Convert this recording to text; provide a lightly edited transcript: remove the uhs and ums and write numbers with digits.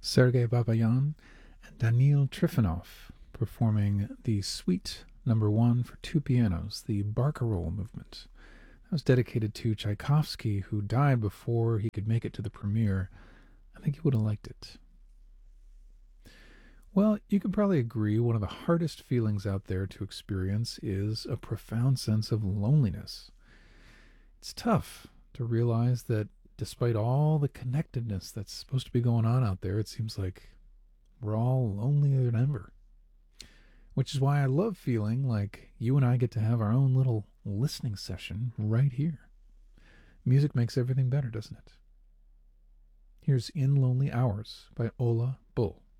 Sergei Babayan and Daniil Trifonov performing the Suite Number 1 for two pianos, the Barcarolle movement. That was dedicated to Tchaikovsky, who died before he could make it to the premiere. I think he would have liked it. Well, you can probably agree one of the hardest feelings out there to experience is a profound sense of loneliness. It's tough to realize that despite all the connectedness that's supposed to be going on out there, it seems like we're all lonelier than ever. Which is why I love feeling like you and I get to have our own little listening session right here. Music makes everything better, doesn't it? Here's In Lonely Hours by Ola Bull.